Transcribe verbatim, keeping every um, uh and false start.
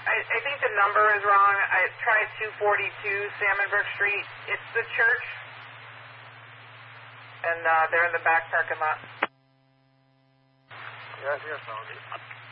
I, I think the number is wrong. I tried two forty-two Salmonbrook Street. It's the church. And uh, they're in the back parking lot. Yes, yes, Melody.